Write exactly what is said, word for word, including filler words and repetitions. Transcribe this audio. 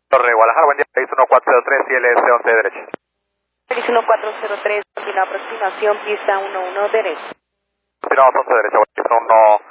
Torre Guadalajara, buen día, seis uno cuatro cero tres y L S once derecha. seis uno cuatro cero tres, continua aproximación, pista uno uno derecha. Continuamos once derecha, uno